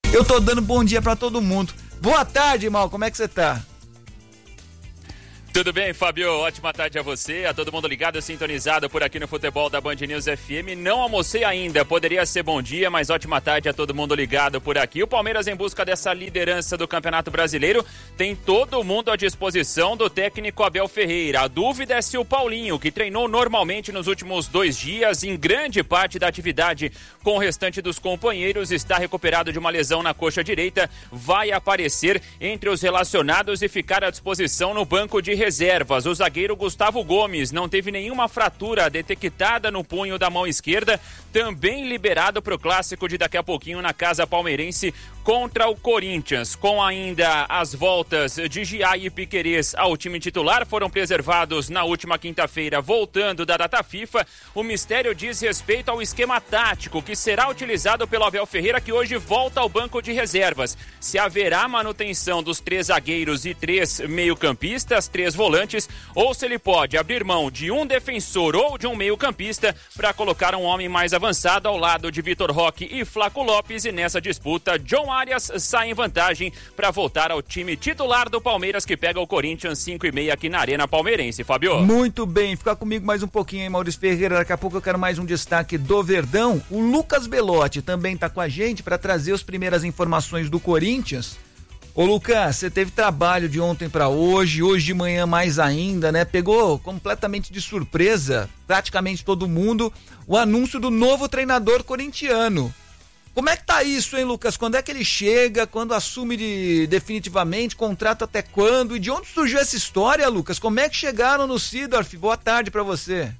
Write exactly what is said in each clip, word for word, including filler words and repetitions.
Eu tô dando bom dia pra todo mundo. Boa tarde, Mal, como é que você tá? Tudo bem, Fábio? Ótima tarde a você, a todo mundo ligado, sintonizado por aqui no Futebol da Band News F M. Não almocei ainda, poderia ser bom dia, mas ótima tarde a todo mundo ligado por aqui. O Palmeiras, em busca dessa liderança do Campeonato Brasileiro, tem todo mundo à disposição do técnico Abel Ferreira. A dúvida é se o Paulinho, que treinou normalmente nos últimos dois dias, em grande parte da atividade com o restante dos companheiros, está recuperado de uma lesão na coxa direita, vai aparecer entre os relacionados e ficar à disposição no banco de reservas. O zagueiro Gustavo Gomes não teve nenhuma fratura detectada no punho da mão esquerda, também liberado para o clássico de daqui a pouquinho na casa palmeirense contra o Corinthians. Com ainda as voltas de Giai e Piquerez ao time titular, foram preservados na última quinta-feira, voltando da data FIFA. O mistério diz respeito ao esquema tático que será utilizado pelo Abel Ferreira, que hoje volta ao banco de reservas. Se haverá manutenção dos três zagueiros e três meio-campistas, três volantes, ou se ele pode abrir mão de um defensor ou de um meio-campista para colocar um homem mais avançado ao lado de Vitor Roque e Flaco Lopes, e nessa disputa John Arias sai em vantagem para voltar ao time titular do Palmeiras, que pega o Corinthians cinco e meia aqui na Arena Palmeirense. Fábio? Muito bem, fica comigo mais um pouquinho, hein, Maurício Ferreira. Daqui a pouco eu quero mais um destaque do Verdão. O Lucas Belotti também tá com a gente para trazer as primeiras informações do Corinthians. Ô Lucas, você teve trabalho de ontem para hoje, hoje de manhã mais ainda, né? Pegou completamente de surpresa, praticamente todo mundo, o anúncio do novo treinador corintiano. Como é que tá isso, hein, Lucas? Quando é que ele chega? Quando assume de, definitivamente? Contrato até quando? E de onde surgiu essa história, Lucas? Como é que chegaram no Seedorf? Boa tarde para você.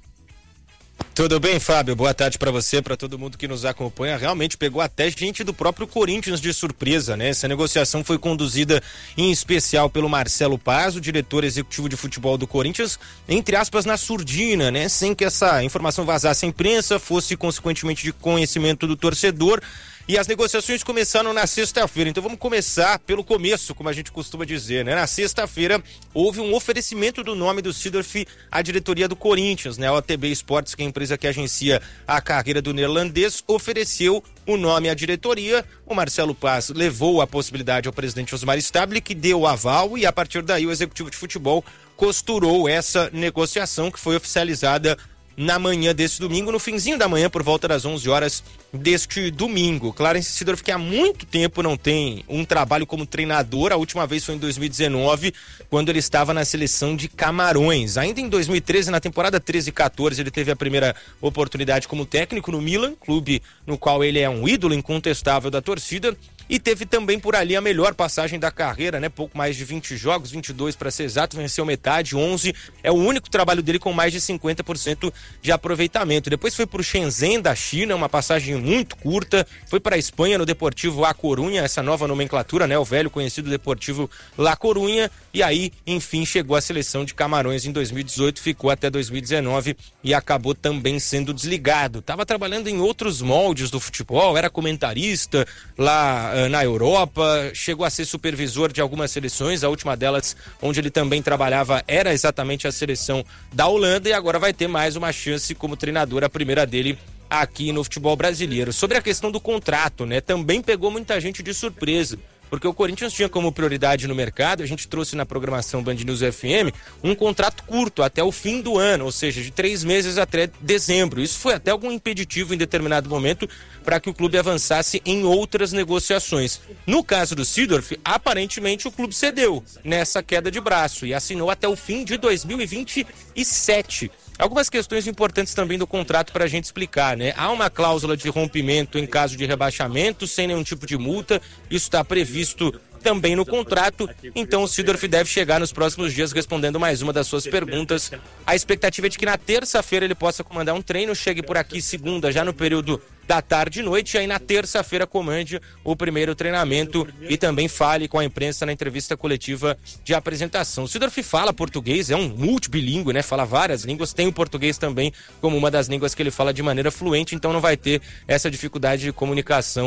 Tudo bem, Fábio? Boa tarde para você, para todo mundo que nos acompanha. Realmente pegou até gente do próprio Corinthians de surpresa, né? Essa negociação foi conduzida em especial pelo Marcelo Paz, o diretor executivo de futebol do Corinthians, entre aspas, na surdina, né? Sem que essa informação vazasse à imprensa, fosse consequentemente de conhecimento do torcedor. E as negociações começaram na sexta-feira, então vamos começar pelo começo, como a gente costuma dizer, né? Na sexta-feira houve um oferecimento do nome do Seedorf à diretoria do Corinthians, né? A O T B Esportes, que é a empresa que agencia a carreira do neerlandês, ofereceu o nome à diretoria. O Marcelo Paz levou a possibilidade ao presidente Osmar Stabile, que deu o aval, e a partir daí o executivo de futebol costurou essa negociação, que foi oficializada na manhã desse domingo, no finzinho da manhã, por volta das onze horas deste domingo. Clarence Seedorf, que há muito tempo não tem um trabalho como treinador, a última vez foi em dois mil e dezenove, quando ele estava na seleção de Camarões. Ainda em dois mil e treze, na temporada treze e quatorze, ele teve a primeira oportunidade como técnico no Milan, clube no qual ele é um ídolo incontestável da torcida, e teve também por ali a melhor passagem da carreira, né? Pouco mais de vinte jogos, vinte e dois para ser exato, venceu metade, onze. É o único trabalho dele com mais de cinquenta por cento de aproveitamento. Depois foi para o Shenzhen da China, uma passagem muito curta. Foi para a Espanha no Deportivo La Coruña, essa nova nomenclatura, né? O velho conhecido Deportivo La Coruña. E aí, enfim, chegou à seleção de Camarões em dois mil e dezoito, ficou até dois mil e dezenove e acabou também sendo desligado. Estava trabalhando em outros moldes do futebol, era comentarista lá na Europa, chegou a ser supervisor de algumas seleções, a última delas onde ele também trabalhava era exatamente a seleção da Holanda, e agora vai ter mais uma chance como treinador, a primeira dele aqui no futebol brasileiro. Sobre a questão do contrato, né, também pegou muita gente de surpresa, porque o Corinthians tinha como prioridade no mercado, a gente trouxe na programação Band News F M, um contrato curto até o fim do ano, ou seja, de três meses até dezembro. Isso foi até algum impeditivo em determinado momento para que o clube avançasse em outras negociações. No caso do Seedorf, aparentemente o clube cedeu nessa queda de braço e assinou até o fim de dois mil e vinte e sete. Algumas questões importantes também do contrato para a gente explicar, né? Há uma cláusula de rompimento em caso de rebaixamento, sem nenhum tipo de multa, isso está previsto também no contrato, então o Seedorf deve chegar nos próximos dias respondendo mais uma das suas perguntas. A expectativa é de que na terça-feira ele possa comandar um treino, chegue por aqui segunda, já no período da tarde e noite, e aí na terça-feira comande o primeiro treinamento e também fale com a imprensa na entrevista coletiva de apresentação. O Seedorf fala português, é um multibilíngue, né? Fala várias línguas, tem o português também como uma das línguas que ele fala de maneira fluente, então não vai ter essa dificuldade de comunicação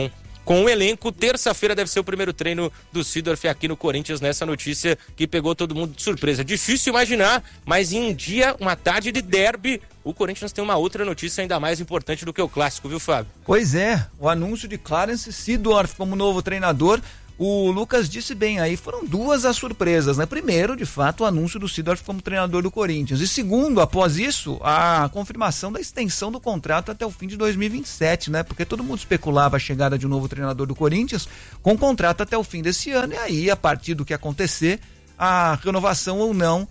com o elenco. Terça-feira deve ser o primeiro treino do Seedorf aqui no Corinthians, nessa notícia que pegou todo mundo de surpresa. Difícil imaginar, mas em um dia, uma tarde de derby, o Corinthians tem uma outra notícia ainda mais importante do que o clássico, viu, Fábio? Pois é, o anúncio de Clarence Seedorf como novo treinador. O Lucas disse bem aí, foram duas as surpresas, né? Primeiro, de fato, o anúncio do Seedorf como treinador do Corinthians. E segundo, após isso, a confirmação da extensão do contrato até o fim de dois mil e vinte e sete, né? Porque todo mundo especulava a chegada de um novo treinador do Corinthians com contrato até o fim desse ano. E aí, a partir do que acontecer, a renovação ou não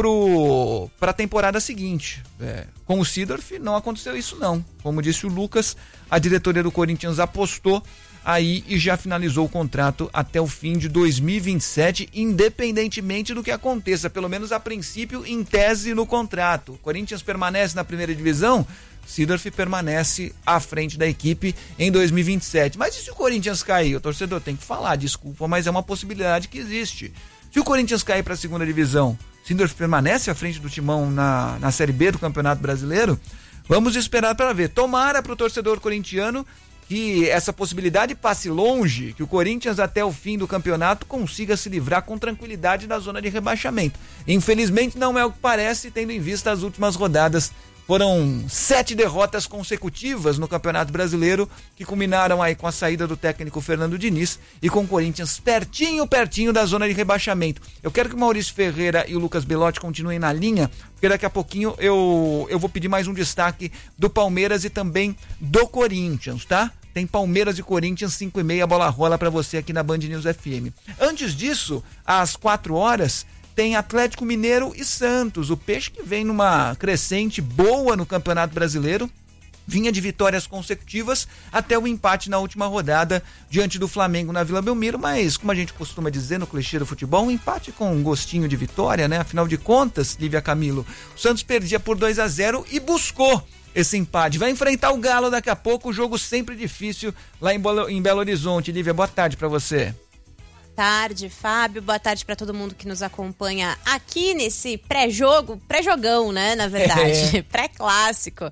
para a temporada seguinte. É, com o Seedorf não aconteceu isso não. Como disse o Lucas, a diretoria do Corinthians apostou aí e já finalizou o contrato até o fim de dois mil e vinte e sete, independentemente do que aconteça, pelo menos a princípio, em tese no contrato. O Corinthians permanece na primeira divisão, Seedorf permanece à frente da equipe em dois mil e vinte e sete. Mas e se o Corinthians cair? O torcedor tem que falar, desculpa, mas é uma possibilidade que existe. Se o Corinthians cair para a segunda divisão, Seedorf permanece à frente do Timão na, na Série B do Campeonato Brasileiro? Vamos esperar para ver. Tomara para o torcedor corintiano que essa possibilidade passe longe, que o Corinthians até o fim do campeonato consiga se livrar com tranquilidade da zona de rebaixamento. Infelizmente não é o que parece, tendo em vista as últimas rodadas. Foram sete derrotas consecutivas no Campeonato Brasileiro, que culminaram aí com a saída do técnico Fernando Diniz e com o Corinthians pertinho, pertinho da zona de rebaixamento. Eu quero que o Maurício Ferreira e o Lucas Belotti continuem na linha, porque daqui a pouquinho eu, eu vou pedir mais um destaque do Palmeiras e também do Corinthians, tá? Tem Palmeiras e Corinthians, cinco e meia, a bola rola pra você aqui na Band News F M. Antes disso, às quatro horas, tem Atlético Mineiro e Santos. O Peixe que vem numa crescente boa no Campeonato Brasileiro, vinha de vitórias consecutivas até o empate na última rodada diante do Flamengo na Vila Belmiro, mas como a gente costuma dizer no clichê do futebol, um empate com um gostinho de vitória, né? Afinal de contas, Lívia Camilo, o Santos perdia por dois a zero e buscou esse empate. Vai enfrentar o Galo daqui a pouco, o jogo sempre difícil lá em Belo, em Belo Horizonte. Lívia, boa tarde para você. Boa tarde, Fábio. Boa tarde para todo mundo que nos acompanha aqui nesse pré-jogo, pré-jogão, né? Na verdade, é. pré-clássico.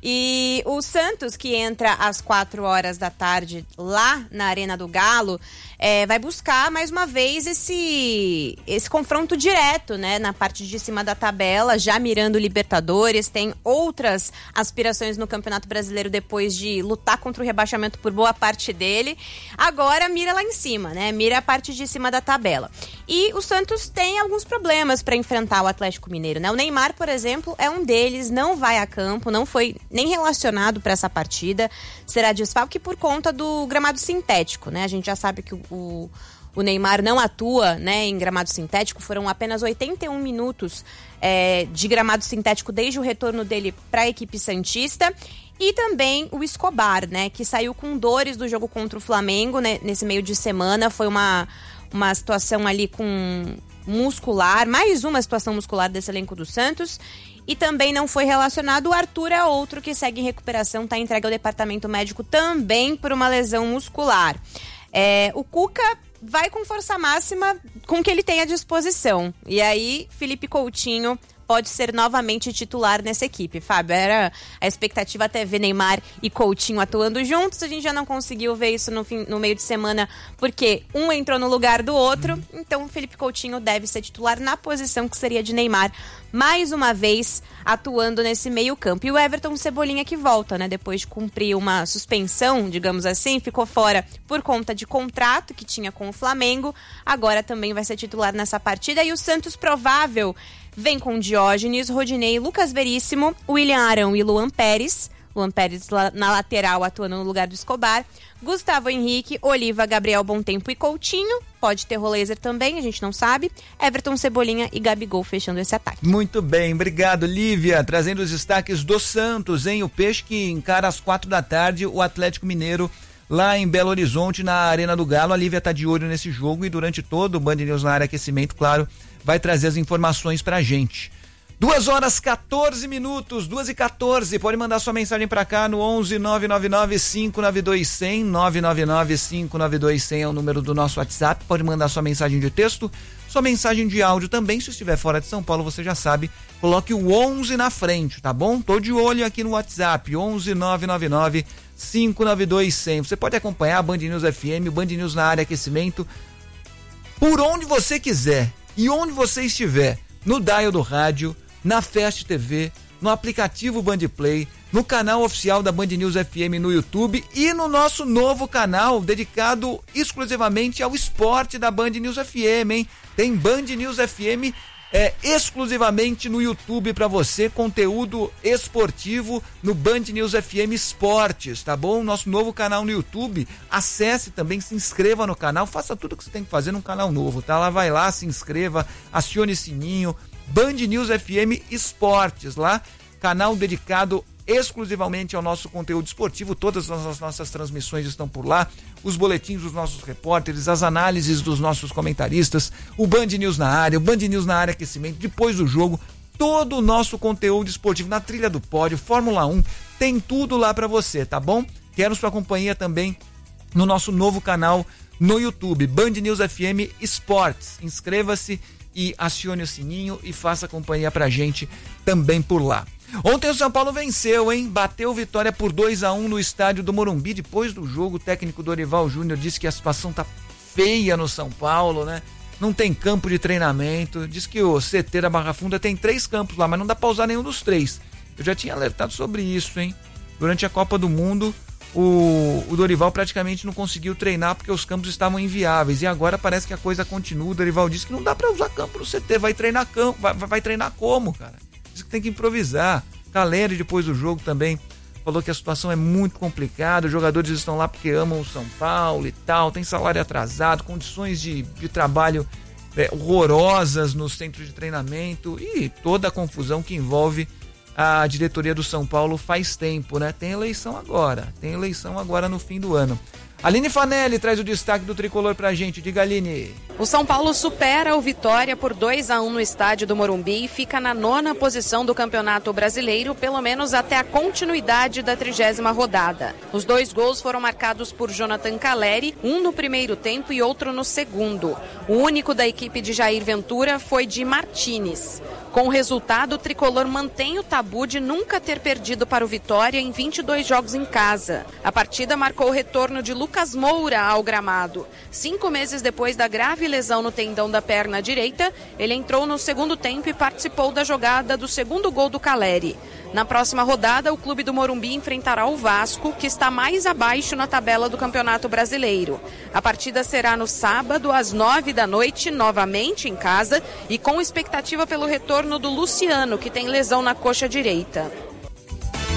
E o Santos, que entra às quatro horas da tarde lá na Arena do Galo, é, vai buscar mais uma vez esse, esse confronto direto, né? Na parte de cima da tabela, já mirando o Libertadores, tem outras aspirações no Campeonato Brasileiro depois de lutar contra o rebaixamento por boa parte dele. Agora mira lá em cima, né? Mira a parte de cima da tabela. E o Santos tem alguns problemas para enfrentar o Atlético Mineiro, né? O Neymar, por exemplo, é um deles, não vai a campo, não foi nem relacionado para essa partida, será desfalque por conta do gramado sintético, né? A gente já sabe que o, o, o Neymar não atua, né, em gramado sintético, foram apenas oitenta e um minutos é, de gramado sintético desde o retorno dele para a equipe santista. E também o Escobar, né, que saiu com dores do jogo contra o Flamengo, né, nesse meio de semana. Foi uma, uma situação ali com muscular, mais uma situação muscular desse elenco do Santos. E também não foi relacionado. O Arthur é outro que segue em recuperação, está entregue ao departamento médico também por uma lesão muscular. É, o Cuca vai com força máxima com o que ele tem à disposição. E aí, Felipe Coutinho pode ser novamente titular nessa equipe. Fábio, era a expectativa até ver Neymar e Coutinho atuando juntos, a gente já não conseguiu ver isso no, fim, no meio de semana, porque um entrou no lugar do outro, uhum. Então o Felipe Coutinho deve ser titular na posição que seria de Neymar, mais uma vez atuando nesse meio campo. E o Everton Cebolinha que volta, né, depois de cumprir uma suspensão, digamos assim, ficou fora por conta de contrato que tinha com o Flamengo, agora também vai ser titular nessa partida. E o Santos provável vem com Diógenes, Rodinei, Lucas Veríssimo, William Arão e Luan Pérez. Luan Pérez na lateral atuando no lugar do Escobar. Gustavo Henrique, Oliva, Gabriel Bontempo e Coutinho. Pode ter Roleiser também, a gente não sabe. Everton Cebolinha e Gabigol fechando esse ataque. Muito bem, obrigado, Lívia. Trazendo os destaques do Santos, hein? O Peixe que encara às quatro da tarde o Atlético Mineiro lá em Belo Horizonte, na Arena do Galo. A Lívia tá de olho nesse jogo e durante todo o Band News na área aquecimento, claro, vai trazer as informações pra gente. duas horas quatorze minutos, duas e quatorze. Pode mandar sua mensagem pra cá no onze nove nove nove cinco nove dois zero zero, nove nove nove cinco nove dois zero zero é o número do nosso WhatsApp. Pode mandar sua mensagem de texto, sua mensagem de áudio também. Se estiver fora de São Paulo, você já sabe, coloque o onze na frente, tá bom? Tô de olho aqui no WhatsApp, onze nove nove nove cinco nove dois zero zero. Você pode acompanhar a Band News F M, o Band News na área aquecimento, por onde você quiser e onde você estiver, no dial do rádio, na Fast T V, no aplicativo Bandplay, no canal oficial da Band News F M no YouTube e no nosso novo canal dedicado exclusivamente ao esporte da Band News F M, hein? Tem Band News F M é, exclusivamente no YouTube para você, conteúdo esportivo no Band News F M Esportes, tá bom? Nosso novo canal no YouTube, acesse também, se inscreva no canal, faça tudo o que você tem que fazer num canal novo, tá? Lá vai lá, se inscreva, acione o sininho, Band News F M Esportes, lá, canal dedicado exclusivamente ao nosso conteúdo esportivo. Todas as nossas transmissões estão por lá, os boletins dos nossos repórteres, as análises dos nossos comentaristas, o Band News na área, o Band News na área aquecimento, depois do jogo, todo o nosso conteúdo esportivo na trilha do pódio, Fórmula um, tem tudo lá pra você, tá bom? Quero sua companhia também no nosso novo canal no YouTube, Band News F M Esportes. Inscreva-se e acione o sininho e faça companhia pra gente também por lá. Ontem o São Paulo venceu, hein? Bateu vitória por dois a um no estádio do Morumbi. Depois do jogo, o técnico Dorival Júnior disse que a situação tá feia no São Paulo, né? Não tem campo de treinamento. Diz que o C T da Barra Funda tem três campos lá, mas não dá pra usar nenhum dos três. Eu já tinha alertado sobre isso, hein? Durante a Copa do Mundo, o, o Dorival praticamente não conseguiu treinar porque os campos estavam inviáveis. E agora parece que a coisa continua. O Dorival disse que não dá pra usar campo no C T. Vai treinar campo, vai, vai treinar como, cara? Diz que tem que improvisar. Caleri, depois do jogo, também falou que a situação é muito complicada, os jogadores estão lá porque amam o São Paulo e tal, tem salário atrasado, condições de, de trabalho é, horrorosas nos centros de treinamento e toda a confusão que envolve a diretoria do São Paulo faz tempo, né? Tem eleição agora, tem eleição agora no fim do ano. Aline Fanelli traz o destaque do tricolor pra gente. Diga, Aline. O São Paulo supera o Vitória por dois a um no estádio do Morumbi e fica na nona posição do Campeonato Brasileiro, pelo menos até a continuidade da trigésima rodada. Os dois gols foram marcados por Jonathan Caleri, um no primeiro tempo e outro no segundo. O único da equipe de Jair Ventura foi de Martínez. Com o resultado, o tricolor mantém o tabu de nunca ter perdido para o Vitória em vinte e dois jogos em casa. A partida marcou o retorno de Lucas Moura ao gramado. Cinco meses depois da grave lesão no tendão da perna direita, ele entrou no segundo tempo e participou da jogada do segundo gol do Caleri. Na próxima rodada, o clube do Morumbi enfrentará o Vasco, que está mais abaixo na tabela do Campeonato Brasileiro. A partida será no sábado, às nove da noite, novamente em casa, e com expectativa pelo retorno do Luciano, que tem lesão na coxa direita.